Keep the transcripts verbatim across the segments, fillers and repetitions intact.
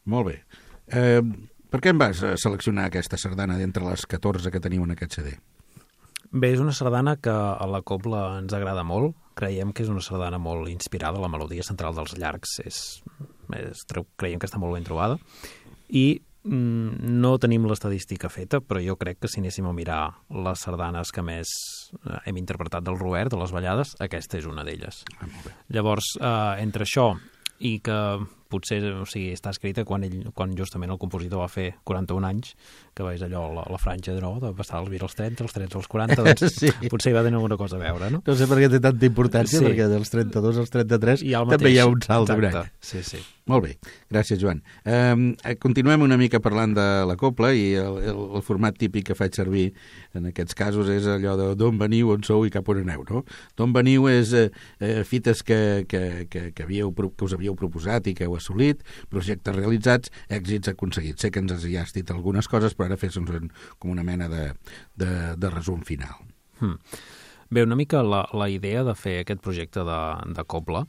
Molt bé. Eh, per què em vas seleccionar aquesta sardana d'entre les catorze que teniu en aquest C D? Bé, és una sardana que a la Cobla ens agrada molt. Creiem que és una sardana molt inspirada. La melodia central dels llargs és, és, creiem que està molt ben trobada. I mm, no tenim l'estadística feta, però jo crec que si anéssim a mirar les sardanes que més hem interpretat del Robert, de les ballades, aquesta és una d'elles. Ah, molt bé. Llavors, eh, entre això i que potser, o sigui, està escrita quan ell, quan justament el compositor va fer quaranta-un anys, que va és allò, la, la franja no, de passar els vint als trenta, els trenta als quaranta, doncs sí. Potser hi va tenir alguna cosa a veure, no? No sé per què té tanta importància, sí. Perquè dels trenta-dos als trenta-tres també hi ha un salt d'un any. Sí, sí. Molt bé, gràcies, Joan. Eh, continuem una mica parlant de la cobla i el, el, el format típic que faig servir en aquests casos és allò de d'on veniu, on sou i cap on aneu, no? D'on veniu és eh, fites que, que, que, que, havíeu, que us havíeu proposat i que heu assolit, projectes realitzats, èxits aconseguits. Sé que ens ja has dit algunes coses, però ara fes com una mena de, de, de resum final. Hmm. Bé, una mica la, la idea de fer aquest projecte de, de cobla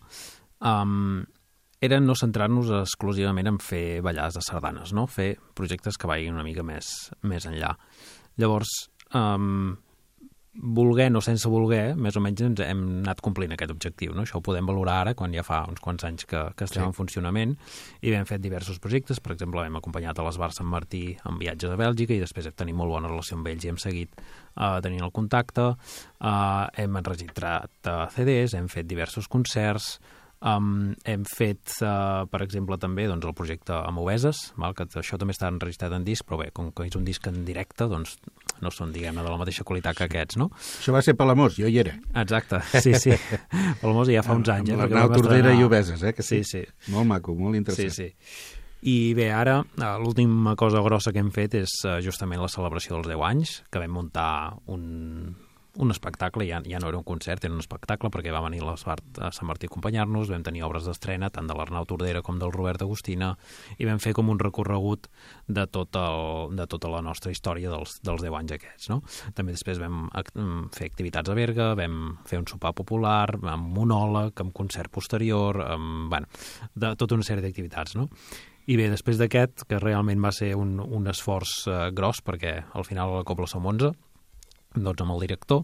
um, era no centrar-nos exclusivament en fer ballades de sardanes, no? Fer projectes que vagin una mica més, més enllà. Llavors, um, volent o sense voler, més o menys ens hem anat complint aquest objectiu, no? Això ho podem valorar ara, quan ja fa uns quants anys que, que estem sí. en funcionament, i hem fet diversos projectes. Per exemple, hem acompanyat a l'Esbar Sant Martí en viatges a Bèlgica i després hem tenit molt bona relació amb ells i hem seguit uh, tenint el contacte. Uh, hem enregistrat uh, C Ds, hem fet diversos concerts. Um, hem fet, uh, per exemple, també doncs, el projecte Amoveses, val? Que això també està enregistrat en disc, però bé, com que és un disc en directe, doncs no són, diguem-ne, de la mateixa qualitat que aquests, no? Això va ser Palamós, jo hi era. Exacte, sí, sí. Palamós ja fa uns anys. Amb l'Arnau Tordera i Obeses, eh? Que sí, sí. Molt maco, molt interessant. Sí, sí. I bé, ara, l'última cosa grossa que hem fet és justament la celebració dels deu anys, que vam muntar un... un espectacle, ja, ja no era un concert, era un espectacle, perquè va venir l'Esbar a Sant Martí a acompanyar-nos, vam tenir obres d'estrena, tant de l'Arnau Tordera com del Robert Agustina, i vam fer com un recorregut de, tot el, de tota la nostra història dels, dels deu anys aquests, no? També després vam fer activitats a Berga, vam fer un sopar popular, amb monòleg, amb concert posterior, amb, bueno, de tota una sèrie d'activitats, no? I bé, després d'aquest, que realment va ser un, un esforç eh, gros, perquè al final a la Cobla som onze, doncs amb el director,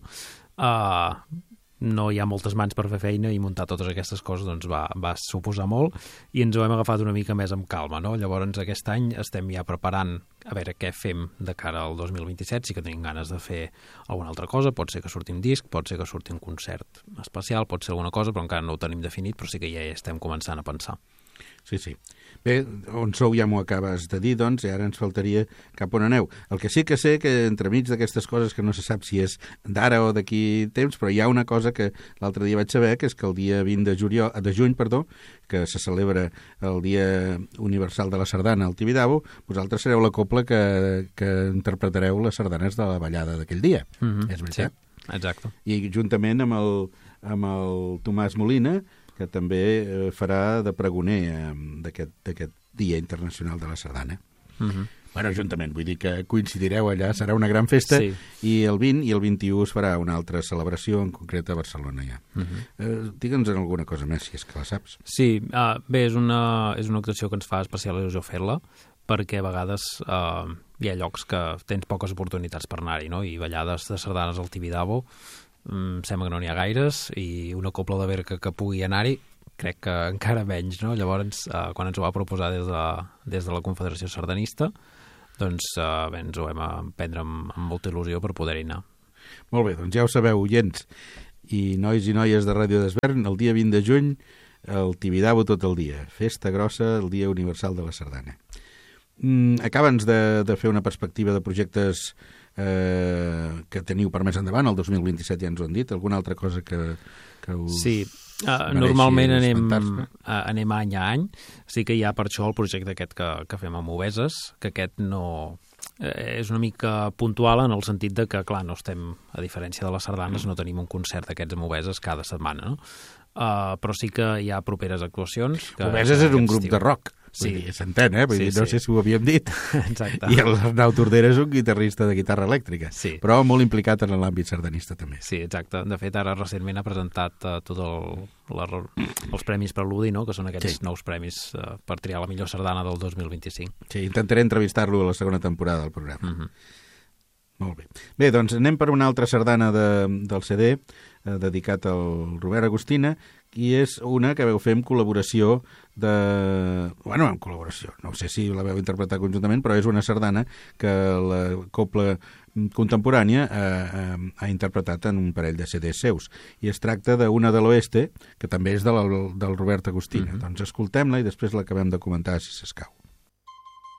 uh, no hi ha moltes mans per fer feina i muntar totes aquestes coses doncs va, va suposar molt i ens ho hem agafat una mica més amb calma, no? Llavors aquest any estem ja preparant a veure què fem de cara al dos mil vint-i-set, sí que tenim ganes de fer alguna altra cosa, pot ser que surti un disc, pot ser que surti un concert especial, pot ser alguna cosa, però encara no ho tenim definit, però sí que ja hi estem començant a pensar. Sí, sí. Bé, on sou ja m'ho acabes de dir, doncs, i ara ens faltaria cap on aneu. El que sí que sé que entremig d'aquestes coses que no se sap si és d'ara o d'aquí temps, però hi ha una cosa que l'altre dia vaig saber, que és que el dia vint de, juliol, de juny, perdó, que se celebra el Dia Universal de la Sardana al Tibidabo, vosaltres sereu la cobla que, que interpretareu les sardanes de la ballada d'aquell dia. Mm-hmm. És veritat? Sí, exacte. I juntament amb el, amb el Tomàs Molina, que també farà de pregoner eh, d'aquest Dia Internacional de la Sardana. Uh-huh. Bueno, juntament, vull dir que coincidireu allà, serà una gran festa, sí. I el vint i el vint-i-u es farà una altra celebració, en concret a Barcelona ja. Uh-huh. Eh, Digue'ns alguna cosa més, si és que la saps. Sí, uh, bé, és una, és una actuació que ens fa especial il·lusió fer-la, perquè a vegades uh, hi ha llocs que tens poques oportunitats per anar-hi, no? I ballades de sardanes al Tibidabo, em sembla que no n'hi ha gaires, i una cobla de Berga que pugui anar-hi crec que encara menys, no? Llavors, eh, quan ens ho va proposar des de, des de la Confederació Sardanista, doncs eh, bé, ens ho vam prendre amb, amb molta il·lusió per poder-hi anar. Molt bé, doncs ja ho sabeu, oients i nois i noies de Ràdio d'Esvern, el dia vint de juny, el Tibidabo tot el dia, festa grossa, el Dia Universal de la Sardana. Mm, acaba'ns de, de fer una perspectiva de projectes eh, que teniu per més endavant, el dos mil vint-i-set ja ens ho han dit, alguna altra cosa que, que us... Sí, uh, normalment anem, uh, anem any a any, sí que hi ha per això el projecte aquest que, que fem amb Obeses, que aquest no... Eh, és una mica puntual en el sentit de que, clar, no estem, a diferència de les sardanes, no tenim un concert d'aquests amb Obeses cada setmana, no? Uh, però sí que hi ha properes actuacions. Que Obeses és un grup estiu. de rock. Sí. Vull dir, s'entén, eh? Vull Sí, dir, no sí. sé si ho havíem dit. Exacte. I l'Arnau Tordera és un guitarrista de guitarra elèctrica, Sí. però molt implicat en l'àmbit sardanista també. Sí, exacte. De fet, ara recentment ha presentat uh, tot el, la, els premis Preludi, no? Que són aquests Sí. nous premis uh, per triar la millor sardana del dos mil vint-i-cinc. Sí, intentaré entrevistar-lo a la segona temporada del programa. Mm -hmm. Molt bé. Bé, doncs anem per una altra sardana de, del C D eh, dedicat al Robert Agustina, i és una que veu fer en col·laboració de... Bueno, en col·laboració, no sé si la veu interpretar conjuntament, però és una sardana que la Copla Contemporània eh, eh, ha interpretat en un parell de C Ds seus, i es tracta d'una de l'Oeste, que també és de la, del Robert Agustina. Mm -hmm. Doncs escoltem-la i després l'acabem de comentar, si s'escau.